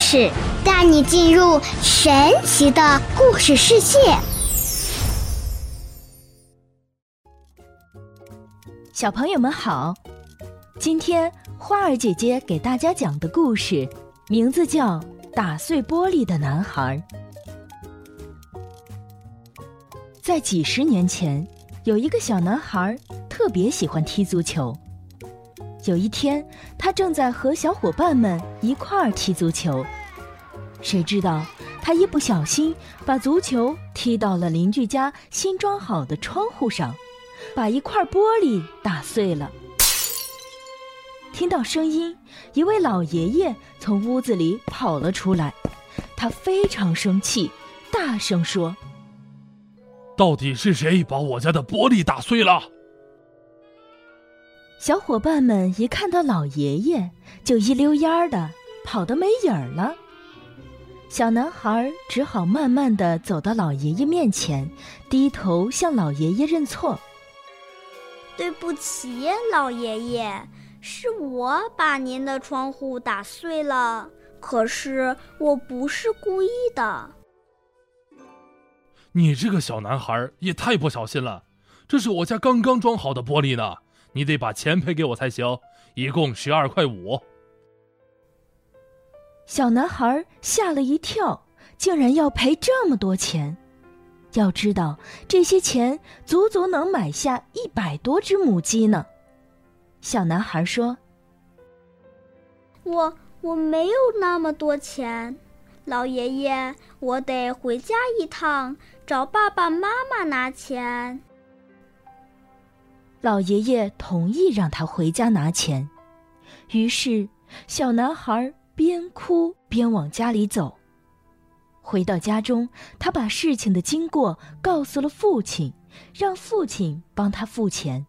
事，带你进入神奇的故事世界。 小朋友们好，今天花儿姐姐给大家讲的故事名字叫《打碎玻璃的男孩》。在几十年前，有一个小男孩特别喜欢踢足球。有一天，他正在和小伙伴们一块儿踢足球，谁知道他一不小心把足球踢到了邻居家新装好的窗户上，把一块玻璃打碎了。听到声音，一位老爷爷从屋子里跑了出来，他非常生气，大声说： 到底是谁把我家的玻璃打碎了？ 小伙伴们一看到老爷爷，就一溜烟儿的跑得没影儿了。小男孩只好慢慢地走到老爷爷面前，低头向老爷爷认错。 对不起，老爷爷，是我把您的窗户打碎了，可是我不是故意的。 你这个小男孩也太不小心了，这是我家刚刚装好的玻璃呢，你得把钱赔给我才行，一共12.5块。 小男孩吓了一跳，竟然要赔这么多钱。要知道，这些钱足足能买下100多只母鸡呢。小男孩说： 我没有那么多钱，老爷爷，我得回家一趟，找爸爸妈妈拿钱。 老爷爷同意让他回家拿钱，于是小男孩边哭边往家里走。回到家中，他把事情的经过告诉了父亲，让父亲帮他付钱。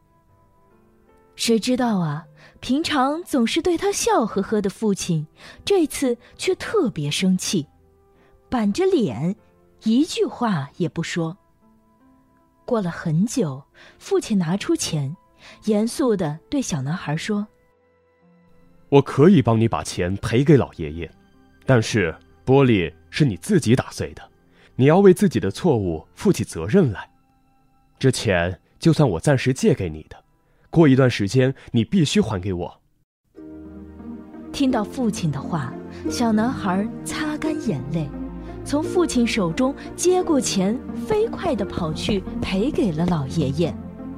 谁知道啊，平常总是对他笑呵呵的父亲，这次却特别生气，板着脸，一句话也不说。过了很久，父亲拿出钱，严肃地对小男孩说： 我可以帮你把钱赔给老爷爷，但是玻璃是你自己打碎的，你要为自己的错误负起责任来。这钱就算我暂时借给你的，过一段时间你必须还给我。 听到父亲的话，小男孩擦干眼泪，从父亲手中接过钱，飞快地跑去赔给了老爷爷。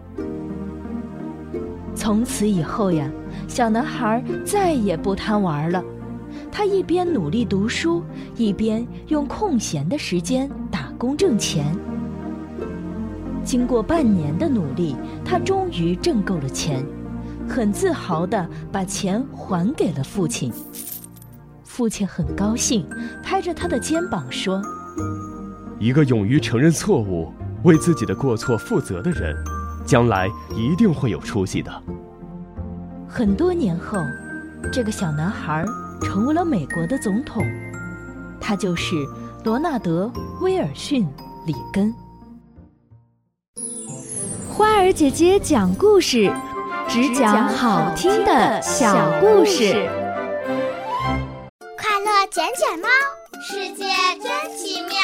从此以后呀，小男孩再也不贪玩了，他一边努力读书，一边用空闲的时间打工挣钱。经过半年的努力，他终于挣够了钱，很自豪地把钱还给了父亲。父亲很高兴，拍着他的肩膀说： 一个勇于承认错误，为自己的过错负责的人，将来一定会有出息的。 很多年后，这个小男孩成为了美国的总统，他就是罗纳德·威尔逊·里根。 花儿姐姐讲故事，只讲好听的小故事。 快乐捡捡猫，世界真奇妙。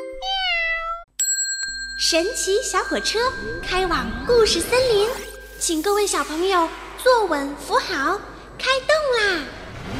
神奇小火车开往故事森林，请各位小朋友坐稳扶好，开动啦！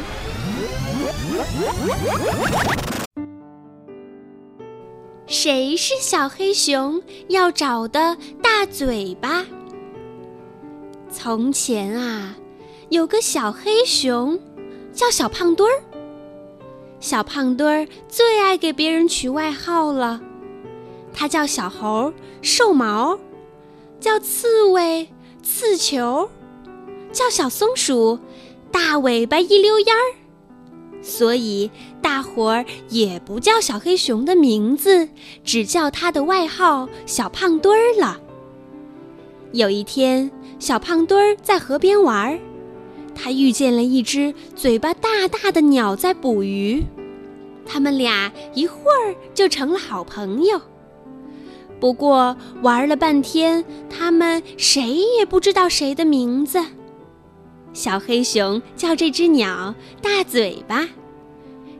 谁是小黑熊要找的大嘴巴？从前啊，有个小黑熊叫小胖墩儿。小胖墩儿最爱给别人取外号了，他叫小猴瘦毛，叫刺猬刺球，叫小松鼠大尾巴一溜烟儿。所以大伙儿也不叫小黑熊的名字，只叫他的外号小胖墩儿了。有一天，小胖墩儿在河边玩，他遇见了一只嘴巴大大的鸟在捕鱼，他们俩一会儿就成了好朋友。不过玩了半天，他们谁也不知道谁的名字。小黑熊叫这只鸟大嘴巴，